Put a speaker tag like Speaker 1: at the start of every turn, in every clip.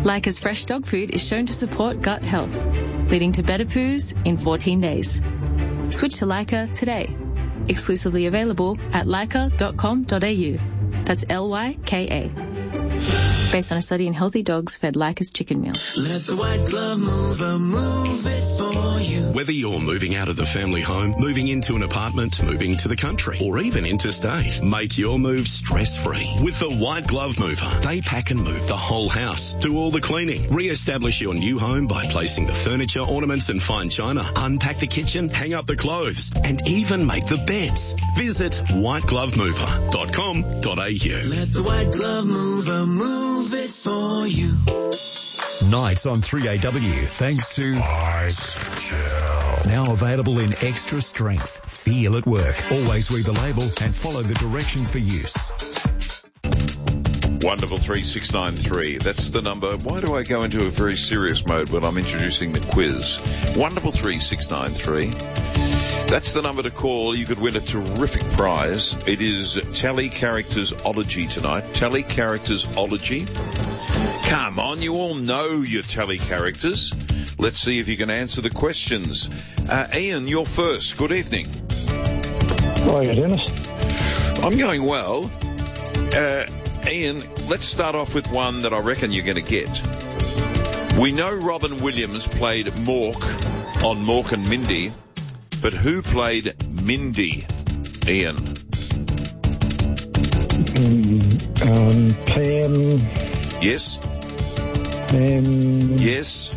Speaker 1: Leica's fresh dog food is shown to support gut health, leading to better poos in 14 days. Switch to Leica today. Exclusively available at leica.com.au. That's Lyka. Based on a study in healthy dogs fed Leica's chicken meal.
Speaker 2: Let the white glove mover move it for you.
Speaker 3: Whether you're moving out of the family home, moving into an apartment, moving to the country, or even interstate, make your move stress-free with the White Glove Mover. They pack and move the whole house, do all the cleaning, re-establish your new home by placing the furniture, ornaments and fine china, unpack the kitchen, hang up the clothes, and even make the beds. Visit whiteglovemover.com.au.
Speaker 2: Let the white glove mover move it for you.
Speaker 4: Nights on 3AW, thanks to Ice Gel. Now available in extra strength. Feel at work. Always read the label and follow the directions for use.
Speaker 5: Wonderful 3693. That's the number. Why do I go into a very serious mode when I'm introducing the quiz? Wonderful 3693. That's the number to call. You could win a terrific prize. It is Tally Characters-ology tonight. Tally Characters-ology. Come on, you all know your Tally characters. Let's see if you can answer the questions. Ian, you're first. Good evening.
Speaker 6: How are you, Dennis?
Speaker 5: I'm going well. Ian, let's start off with one that I reckon you're going to get. We know Robin Williams played Mork on Mork and Mindy, but who played Mindy? Ian.
Speaker 6: Pam.
Speaker 5: Yes? Yes?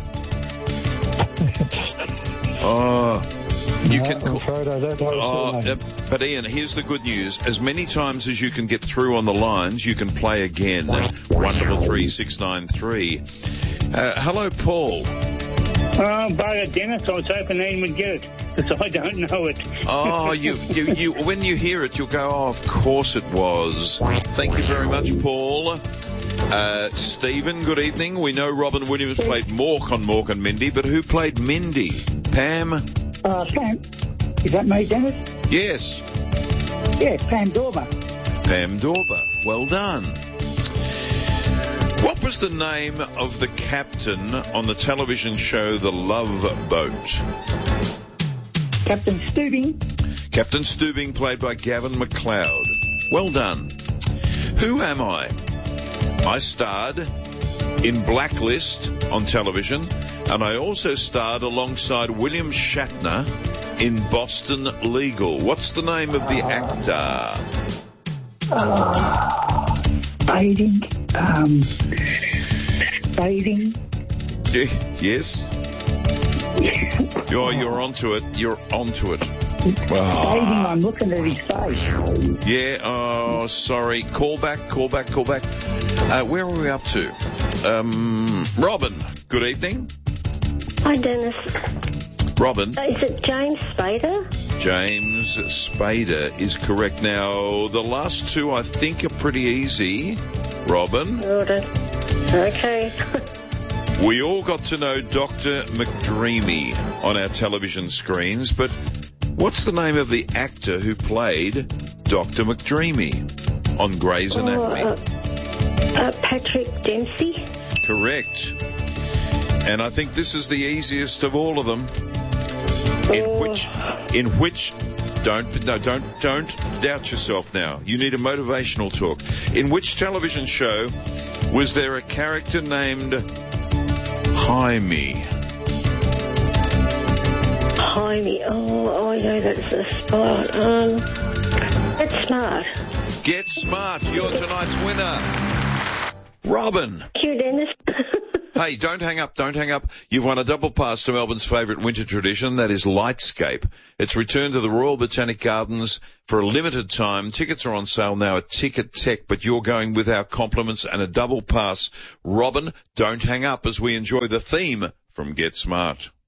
Speaker 5: You
Speaker 6: no,
Speaker 5: can call.
Speaker 6: I'm afraid I don't know.
Speaker 5: But Ian, here's the good news. As many times as you can get through on the lines, you can play again. Wonderful 3693. Hello, Paul.
Speaker 7: Bugger, Dennis, I was hoping Ian would get it, because I don't know it.
Speaker 5: Oh, you, when you hear it, you'll go, oh, of course it was. Thank you very much, Paul. Stephen, good evening. We know Robin Williams played Mork on Mork and Mindy, but who played Mindy? Pam?
Speaker 8: Pam. Is that me, Dennis?
Speaker 5: Yes.
Speaker 8: Yes, Pam Dorber.
Speaker 5: Pam Dorber. Well done. What was the name of the captain on the television show The Love Boat?
Speaker 8: Captain Steubing.
Speaker 5: Captain Steubing, played by Gavin MacLeod. Well done. Who am I? I starred in Blacklist on television, and I also starred alongside William Shatner in Boston Legal. What's the name of the actor?
Speaker 8: Bathing.
Speaker 5: Yes? You're onto it. You're onto it.
Speaker 8: Bathing, I'm looking at his face.
Speaker 5: Yeah, oh, sorry. Call back. Where are we up to? Robin, good evening.
Speaker 9: Hi, Dennis.
Speaker 5: Robin.
Speaker 9: Is it James Spader?
Speaker 5: James Spader is correct. Now, the last two I think are pretty easy. Robin.
Speaker 9: Okay.
Speaker 5: We all got to know Dr. McDreamy on our television screens, but what's the name of the actor who played Dr. McDreamy on Grey's Anatomy?
Speaker 9: Patrick Dempsey.
Speaker 5: Correct. And I think this is the easiest of all of them. In which don't doubt yourself now. You need a motivational talk. In which television show was there a character named Jaime?
Speaker 9: Jaime. Oh, I know that's a spot. Get Smart.
Speaker 5: Get Smart. You're tonight's winner. Robin.
Speaker 9: Thank you, Dennis.
Speaker 5: Hey, don't hang up. You've won a double pass to Melbourne's favourite winter tradition, that is Lightscape. It's returned to the Royal Botanic Gardens for a limited time. Tickets are on sale now at Ticket Tech, but you're going with our compliments and a double pass. Robin, don't hang up as we enjoy the theme from Get Smart.